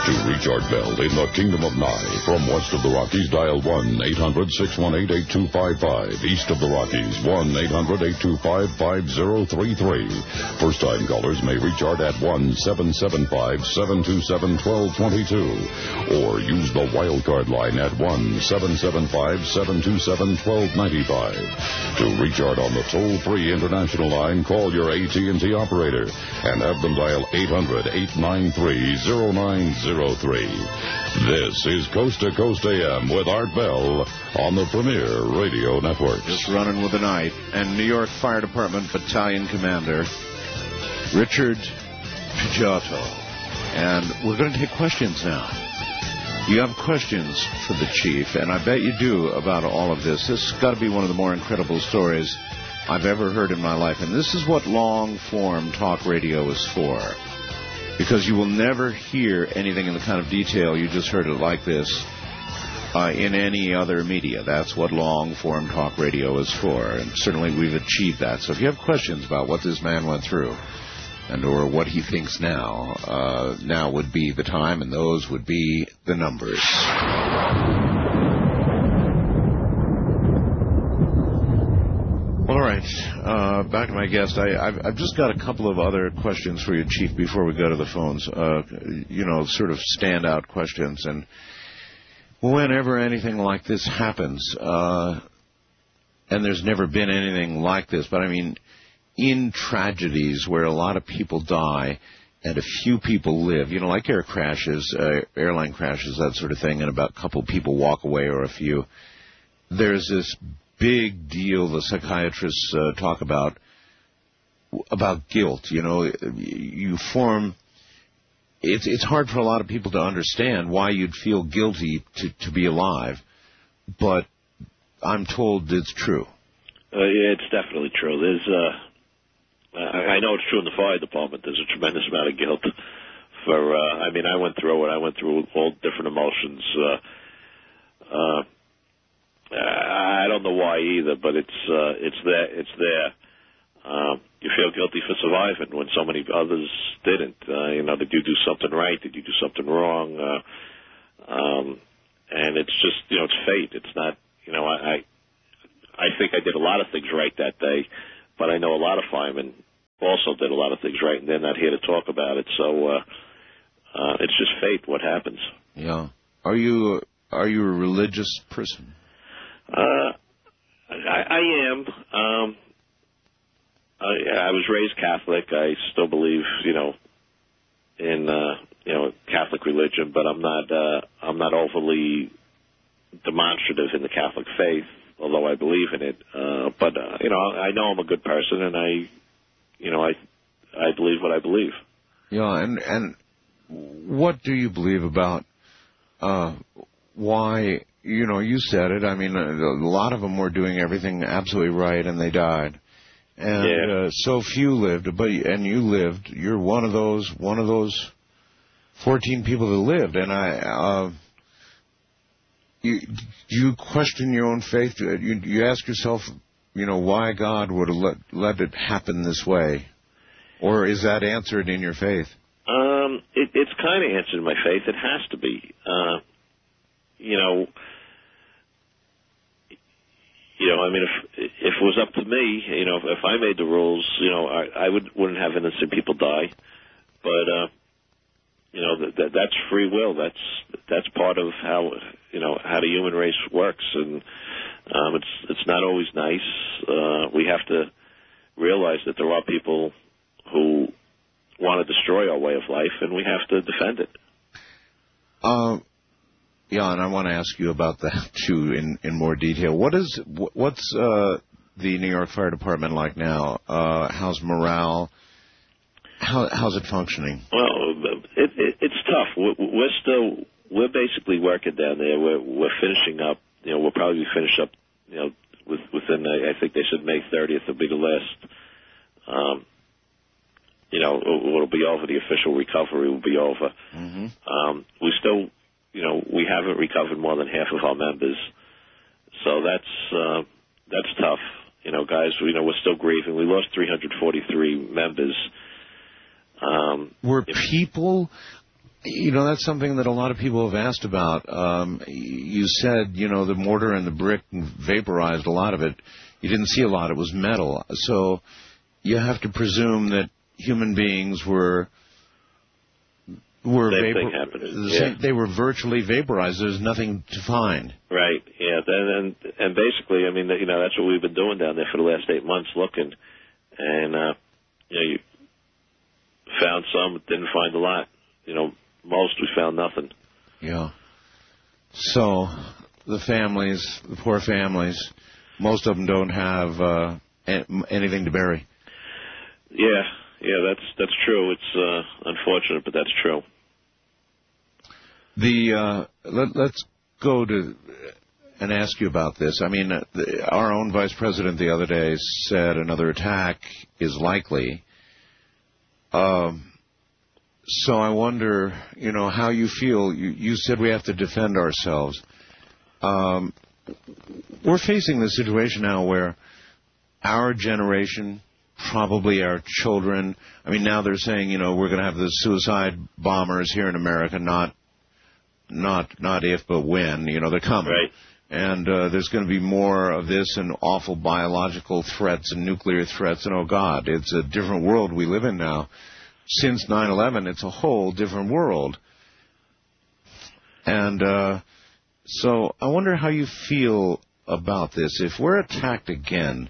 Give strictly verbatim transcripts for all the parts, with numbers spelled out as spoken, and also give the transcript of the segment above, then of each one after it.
To reach Art Bell in the Kingdom of Nye, from west of the Rockies, dial one eight hundred six one eight eight two five five. East of the Rockies, one eight hundred eight two five five zero three three. First-time callers may reach Art at one seven seven five seven two seven one two two two. Or use the wildcard line at one seven seven five seven two seven one two nine five. To reach Art on the toll-free international line, call your A T and T operator and have them dial eight hundred eight nine three zero nine zero three. This is Coast to Coast A M with Art Bell on the Premier Radio Network. Just running with the night. And New York Fire Department Battalion Commander Richard Pigiotto. And we're going to take questions now. You have questions for the chief, and I bet you do, about all of this. This has got to be one of the more incredible stories I've ever heard in my life. And this is what long-form talk radio is for. Because you will never hear anything in the kind of detail you just heard it like this uh, in any other media. That's what long-form talk radio is for, and certainly we've achieved that. So if you have questions about what this man went through and or what he thinks now, uh, now would be the time, and those would be the numbers. All right, uh, back to my guest. I, I've, I've just got a couple of other questions for you, Chief, before we go to the phones. Uh, you know, sort of standout questions. And whenever anything like this happens, uh, and there's never been anything like this, but I mean, in tragedies where a lot of people die and a few people live, you know, like air crashes, uh, airline crashes, that sort of thing, and about a couple people walk away or a few, there's this big deal the psychiatrists uh, talk about, about guilt. You know, you form, it's it's hard for a lot of people to understand why you'd feel guilty to, to be alive, but I'm told it's true. Uh, yeah, it's definitely true. There's, uh, I know it's true in the fire department. There's a tremendous amount of guilt for, uh, I mean, I went through it. I went through all different emotions. Uh, uh, I don't know why either, but it's uh, it's there. It's there. Uh, you feel guilty for surviving when so many others didn't. Uh, you know, did you do something right? Did you do something wrong? Uh, um, and it's just, you know, it's fate. It's not, you know, I, I I think I did a lot of things right that day, but I know a lot of firemen also did a lot of things right, and they're not here to talk about it. So uh, uh, it's just fate. What happens? Yeah. Are you are you a religious person? Uh, I, I am. Um, I, I was raised Catholic. I still believe, you know, in uh, you know Catholic religion, but I'm not. Uh, I'm not overly demonstrative in the Catholic faith, although I believe in it. Uh, but uh, you know, I know I'm a good person, and I, you know, I, I believe what I believe. Yeah, and and what do you believe about uh, why? You know, you said it. I mean, a, a lot of them were doing everything absolutely right, and they died. And yeah. uh, so few lived, but and you lived. You're one of those, one of those fourteen people that lived. And I, uh, you, you question your own faith. You, you ask yourself, you know, why God would have let let it happen this way, or is that answered in your faith? Um, it, it's kind of answered in my faith. It has to be. Uh, you know. You know, I mean, if if it was up to me, you know, if, if I made the rules, you know, I, I would wouldn't have innocent people die. But uh, you know, that, that that's free will. That's that's part of how you know how the human race works, and um, it's it's not always nice. Uh, we have to realize that there are people who want to destroy our way of life, and we have to defend it. Um. Yeah, and I want to ask you about that, too, in, in more detail. What is, what's uh, the New York Fire Department like now? Uh, how's morale? How, how's it functioning? Well, it, it, it's tough. We're, we're still, we're basically working down there. We're, we're finishing up, you know, we'll probably finish up, you know, with, within, I think they said May thirtieth will be the last, um, you know, it'll be over. The official recovery will be over. Mm-hmm. Um, we still, you know, we haven't recovered more than half of our members, so that's uh, that's tough. You know, guys, you know, we're still grieving. We lost three hundred forty-three members. Um, Were people You know, that's something that a lot of people have asked about. Um, you said, you know, the mortar and the brick vaporized a lot of it. You didn't see a lot. It was metal. So you have to presume that human beings were were Same vapor- thing happened. the Yeah. same, they were virtually vaporized. There's nothing to find. Right. Yeah. And and, and basically, I mean, you know, that's what we've been doing down there for the last eight months, looking, and uh, you know, you found some, didn't find a lot. You know, most we found nothing. Yeah. So the families, the poor families, most of them don't have uh, anything to bury. Yeah. Yeah. That's that's true. It's uh, unfortunate, but that's true. The uh, let, let's go to and ask you about this. I mean, uh, the, our own vice president the other day said another attack is likely. Um, so I wonder, you know, how you feel. You, you said we have to defend ourselves. Um, we're facing this situation now where our generation, probably our children, I mean, now they're saying, you know, we're going to have the suicide bombers here in America, not Not not if, but when. You know, they're coming. Right. And uh, there's going to be more of this and awful biological threats and nuclear threats. And, oh, God, it's a different world we live in now. Since nine eleven, it's a whole different world. And uh, so I wonder how you feel about this. If we're attacked again,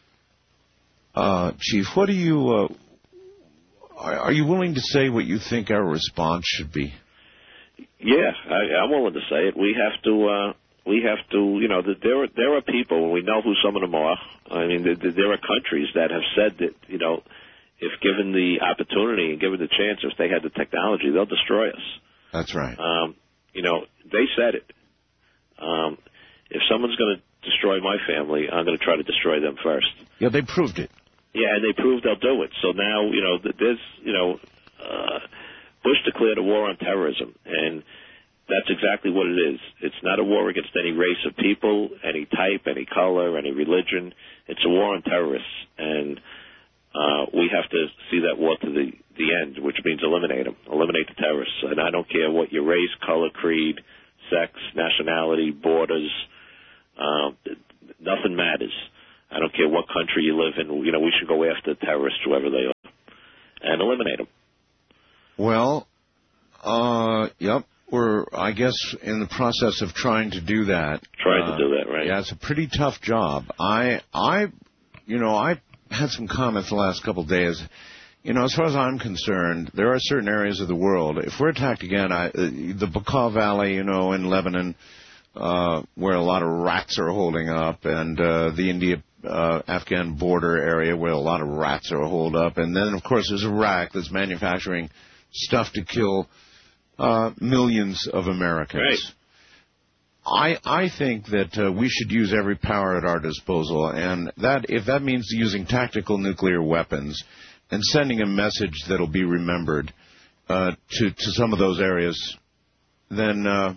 uh, Chief, what do you uh, are, are you willing to say what you think our response should be? Yeah, I, I'm willing to say it. We have to, uh, we have to, you know, that there are, there are people, and we know who some of them are. I mean, there, there are countries that have said that, you know, if given the opportunity and given the chance, if they had the technology, they'll destroy us. That's right. Um, you know, they said it. Um, if someone's going to destroy my family, I'm going to try to destroy them first. Yeah, they proved it. Yeah, and they proved they'll do it. So now, you know, there's, you know, uh, Bush declared a war on terrorism, and that's exactly what it is. It's not a war against any race of people, any type, any color, any religion. It's a war on terrorists, and uh, we have to see that war to the, the end, which means eliminate them, eliminate the terrorists. And I don't care what your race, color, creed, sex, nationality, borders, uh, nothing matters. I don't care what country you live in. You know, we should go after terrorists, whoever they are, and eliminate them. Well, uh, yep, we're, I guess, in the process of trying to do that. Trying uh, to do that, right? Yeah, it's a pretty tough job. I, I, you know, I had some comments the last couple of days. You know, as far as I'm concerned, there are certain areas of the world. If we're attacked again, I, uh, the Bekaa Valley, you know, in Lebanon, uh, where a lot of rats are holding up, and uh, the India uh, Afghan border area where a lot of rats are holed up, and then, of course, there's Iraq that's manufacturing stuff to kill uh, millions of Americans. Right. I I think that uh, we should use every power at our disposal, and that if that means using tactical nuclear weapons and sending a message that'll be remembered uh, to to some of those areas, then uh,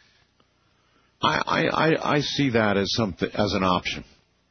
I, I I I see that as something as an option.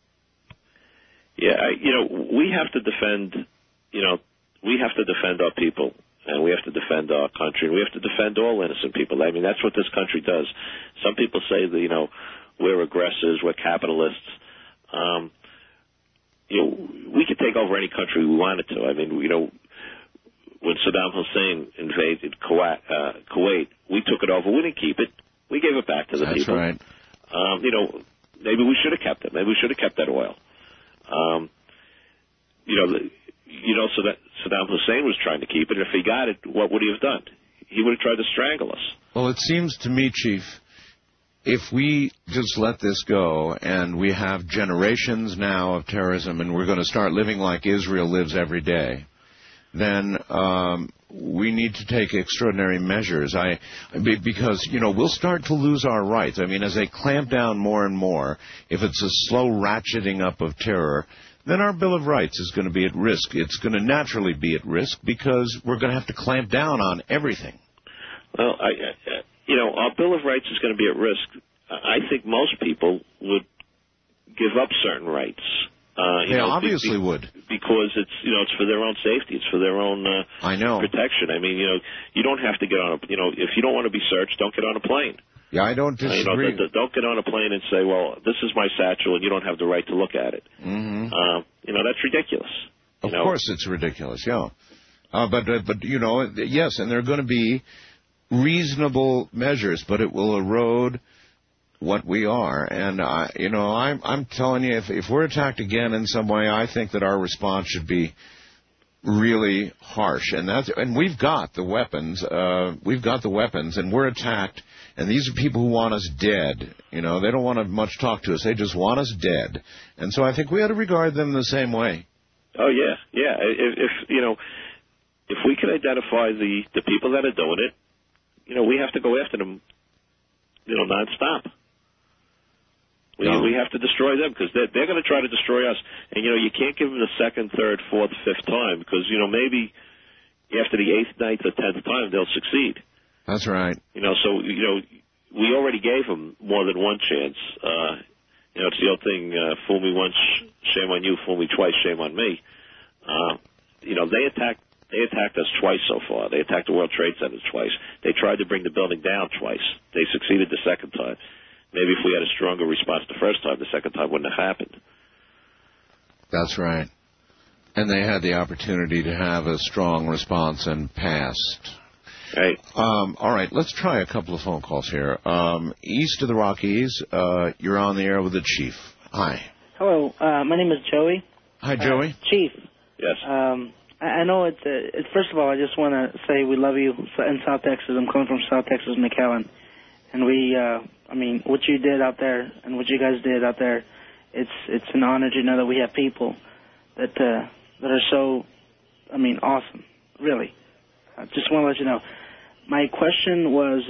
Yeah, I, you know, we have to defend. You know, we have to defend our people. And we have to defend our country, and we have to defend all innocent people. I mean, that's what this country does. Some people say that, you know, we're aggressors, we're capitalists. Um, you know, we could take over any country we wanted to. I mean, you know, when Saddam Hussein invaded Kuwait, uh, Kuwait, we took it over. We didn't keep it. We gave it back to the that's people. That's right. Um, you know, maybe we should have kept it. Maybe we should have kept that oil. Um, you know, the, You know, so that Saddam Hussein was trying to keep it. If he got it, what would he have done? He would have tried to strangle us. Well, it seems to me, Chief, if we just let this go and we have generations now of terrorism and we're going to start living like Israel lives every day, then um, we need to take extraordinary measures. I because, you know, we'll start to lose our rights. I mean, as they clamp down more and more, if it's a slow ratcheting up of terror, then our Bill of Rights is going to be at risk. It's going to naturally be at risk because we're going to have to clamp down on everything. Well, I, I, you know, our Bill of Rights is going to be at risk. I think most people would give up certain rights. Uh, you they know, obviously be, would. Because it's, you know, it's for their own safety. It's for their own uh, I know. protection. I mean, you know, you don't have to get on a, you know, if you don't want to be searched, don't get on a plane. Yeah, I don't disagree. Uh, you know, the, the, don't get on a plane and say, well, this is my satchel, and you don't have the right to look at it. Mm-hmm. Uh, you know, that's ridiculous. Of you know? course it's ridiculous, yeah. Uh, but, uh, but you know, yes, and there are going to be reasonable measures, but it will erode what we are. And, I, you know, I'm, I'm telling you, if, if we're attacked again in some way, I think that our response should be really harsh. And that's, and we've got the weapons, uh, we've got the weapons, and we're attacked. And these are people who want us dead. You know, they don't want to much talk to us. They just want us dead. And so I think we ought to regard them the same way. Oh, yeah, yeah. If, if you know, if we can identify the, the people that are doing it, you know, we have to go after them, you know, nonstop. We, no. we have to destroy them because they're, they're going to try to destroy us. And, you know, you can't give them the second, third, fourth, fifth time because, you know, maybe after the eighth, ninth, or tenth time they'll succeed. That's right. You know, so, you know, we already gave them more than one chance. Uh, you know, it's the old thing, uh, fool me once, shame on you, fool me twice, shame on me. Uh, you know, they attacked they attacked us twice so far. They attacked the World Trade Center twice. They tried to bring the building down twice. They succeeded the second time. Maybe if we had a stronger response the first time, the second time wouldn't have happened. That's right. And they had the opportunity to have a strong response and passed. Right. Um, all right, let's try a couple of phone calls here. Um, east of the Rockies, uh, you're on the air with the Chief. Hi. Hello, uh, my name is Joey. Hi, Joey. Uh, Chief. Yes. Um, I, I know it's, uh, it's, first of all, I just want to say we love you in South Texas. I'm coming from South Texas, McAllen. And we, uh, I mean, what you did out there and what you guys did out there, it's it's an honor to know that we have people that, uh, that are so, I mean, awesome, really. I just want to let you know. My question was,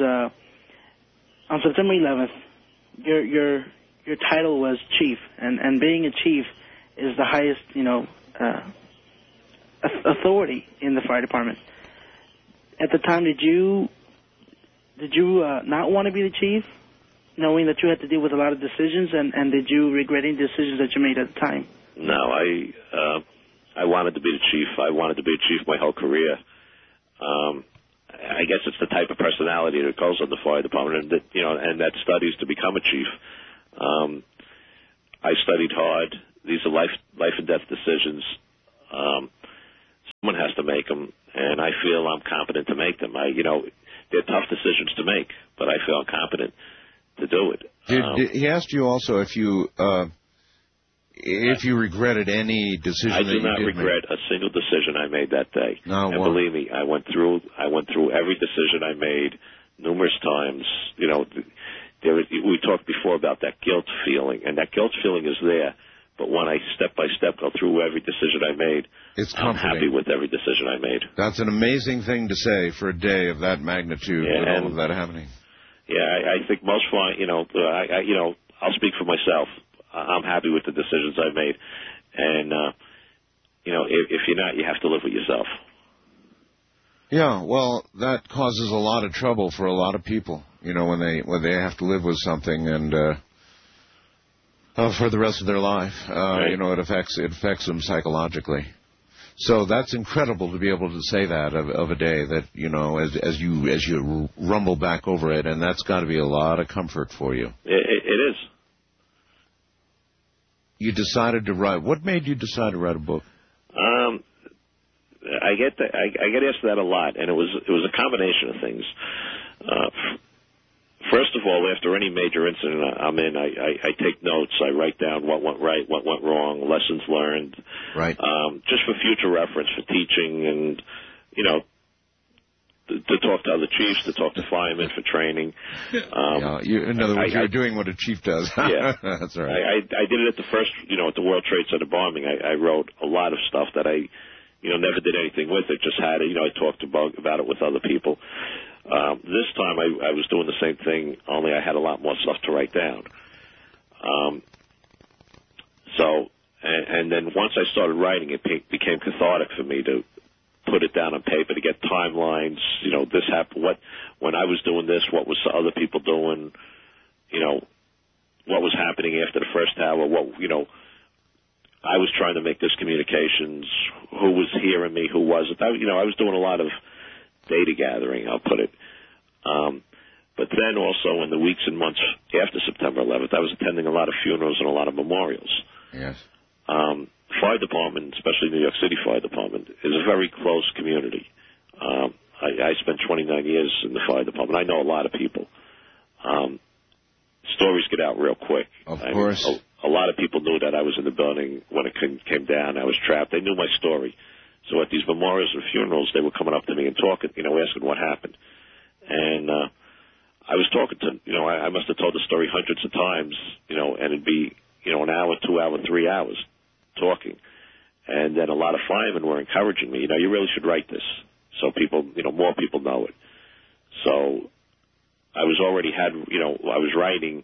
uh, on September eleventh, your your your title was chief, and, and being a chief is the highest, you know, uh, authority in the fire department. At the time, did you did you uh, not want to be the chief, knowing that you had to deal with a lot of decisions, and, and did you regret any decisions that you made at the time? No, I uh, I wanted to be the chief. I wanted to be a chief my whole career. Um, I guess it's the type of personality that goes on the fire department, and that, you know, and that studies to become a chief. Um, I studied hard. These are life, life and death decisions. Um, someone has to make them, and I feel I'm competent to make them. I, you know, they're tough decisions to make, but I feel I'm competent to do it. Did, um, did, he asked you also if you uh, if you regretted any decision. I that do you not did regret make. a single decision I made that day. No, and well, believe me, I went through I went through every decision I made numerous times. You know, there was, we talked before about that guilt feeling, and that guilt feeling is there. But when I step by step go through every decision I made, it's I'm comforting. happy with every decision I made. That's an amazing thing to say for a day of that magnitude, yeah, with and, all of that happening. Yeah, I, I think most fine. You know, uh, I, I, you know, I'll speak for myself. I'm happy with the decisions I made, and uh, you know, if, if you're not, you have to live with yourself. Yeah, well, that causes a lot of trouble for a lot of people. You know, when they when they have to live with something and uh, uh, for the rest of their life, uh, right. you know, it affects it affects them psychologically. So that's incredible to be able to say that of, of a day that, you know, as as you as you rumble back over it, and that's got to be a lot of comfort for you. It, it, it is. You decided to write. What made you decide to write a book? Um, I get the, I, I get asked that a lot, and it was it was a combination of things. Uh, first of all, after any major incident I'm in, I, I, I take notes. I write down what went right, what went wrong, lessons learned. Right. Um, just for future reference, for teaching, and you know, to, to talk to other chiefs, to talk to firemen for training. Um, yeah, you, in other words, I, you're I, doing what a chief does. Yeah, that's right. I, I, I did it at the first, you know, at the World Trade Center bombing. I, I wrote a lot of stuff that I, you know, never did anything with it. Just had it, you know, I talked about, about it with other people. Um, this time I, I was doing the same thing, only I had a lot more stuff to write down. Um, so, and, and then once I started writing, it be, became cathartic for me to put it down on paper, to get timelines. You know, this happened. What when I was doing this, what was other people doing? You know, what was happening after the first tower? What you know, I was trying to make discommunications, who was hearing me, who wasn't. I, you know, I was doing a lot of data gathering, I'll put it. Um, but then also in the weeks and months after September eleventh, I was attending a lot of funerals and a lot of memorials. Yes. Um, fire department, especially New York City Fire Department, is a very close community. Um, I, I spent twenty-nine years in the fire department. I know a lot of people. Um, stories get out real quick. Of I course. Mean, a, a lot of people knew that I was in the building when it came, came down. I was trapped. They knew my story. So at these memorials and funerals, they were coming up to me and talking, you know, asking what happened. And uh, I was talking to, you know, I, I must have told the story hundreds of times, you know, and it'd be, you know, an hour, two hour, three hours talking. And then a lot of firemen were encouraging me, you know, you really should write this so people, you know, more people know it. So I was already had, you know, I was writing,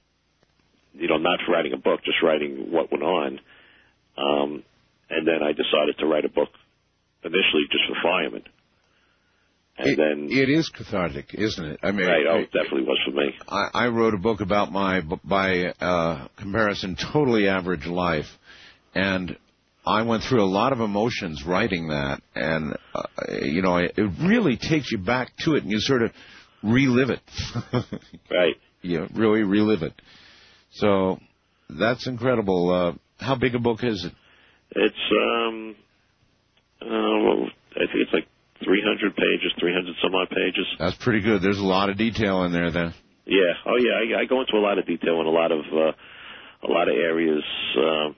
you know, not for writing a book, just writing what went on. Um, and then I decided to write a book initially just for firemen. And it, then it is cathartic, isn't it? I mean, right, oh, I, it definitely was for me. I, I wrote a book about my, by uh, comparison, totally average life, and I went through a lot of emotions writing that, and uh, you know, it, it really takes you back to it, and you sort of relive it. Right. You really relive it. So that's incredible. Uh, how big a book is it? It's um, uh, well, I think it's like three hundred pages, three hundred some odd pages. That's pretty good. There's a lot of detail in there, then. Yeah. Oh, yeah. I, I go into a lot of detail in a lot of uh, a lot of areas. Uh,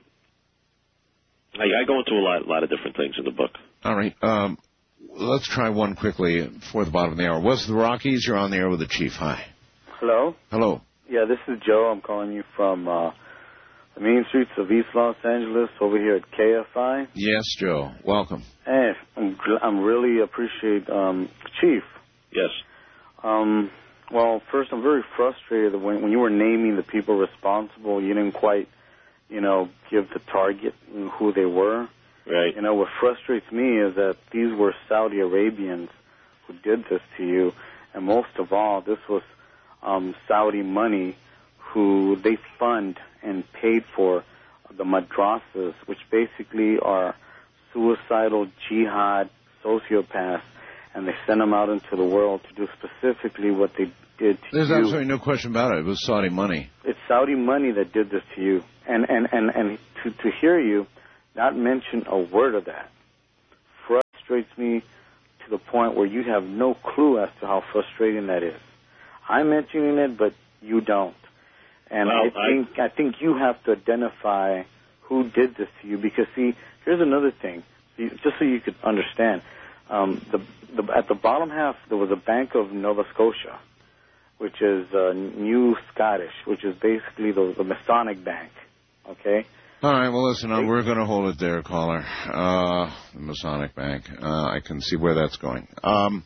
I, I go into a lot, a lot of different things in the book. All right. Um, let's try one quickly before the bottom of the hour. What's the Rockies? You're on the air with the Chief. Hi. Hello. Hello. Yeah, this is Joe. I'm calling you from uh, the main streets of East Los Angeles over here at K F I. Yes, Joe. Welcome. Hey, I'm, I'm really appreciate um, Chief. Yes. Um, well, first, I'm very frustrated that when, when you were naming the people responsible, you didn't quite, you know, give the target and who they were. Right. You know, what frustrates me is that these were Saudi Arabians who did this to you, and most of all, this was um, Saudi money who they fund and paid for the madrasas, which basically are suicidal jihad sociopaths, and they send them out into the world to do specifically what they did to There's you. There's absolutely no question about it. It was Saudi money. It's Saudi money that did this to you. And, and, and, and to, to hear you not mention a word of that frustrates me to the point where you have no clue as to how frustrating that is. I'm mentioning it, but you don't. And well, I think I, I think you have to identify who did this to you, because, see, here's another thing, just so you could understand. Um, the, the, at the bottom half, there was a Bank of Nova Scotia, which is uh, New Scottish, which is basically the, the Masonic Bank, okay? All right, well, listen, uh, we're going to hold it there, caller. Uh, the Masonic Bank. Uh, I can see where that's going. Um,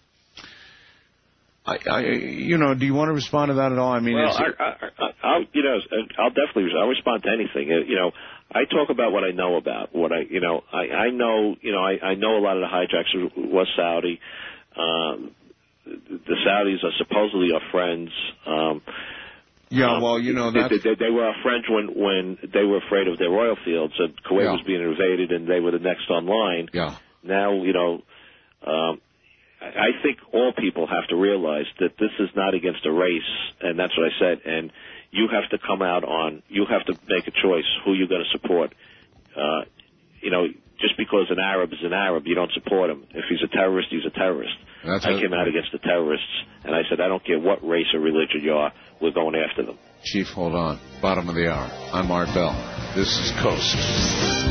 I, I, you know, do you want to respond to that at all? I mean, well, is it... I, I, I'll, you know, I'll definitely, I'll respond to anything. You know, I talk about what I know about. What I, you know, I, I know, you know, I, I know a lot of the hijacks was Saudi. Um, the Saudis are supposedly our friends. Um, Yeah, well, you know, that's... They, they, they were our friends when, when they were afraid of their oil fields, and Kuwait yeah. was being invaded, and they were the next online. Yeah. Now, you know, um, I think all people have to realize that this is not against a race, and that's what I said, and you have to come out on, you have to make a choice who you're going to support. Uh, you know, just because an Arab is an Arab, you don't support him. If he's a terrorist, he's a terrorist. That's I a, came out against the terrorists, and I said, I don't care what race or religion you are, we're going after them. Chief, hold on. Bottom of the hour. I'm Art Bell. This is Coast.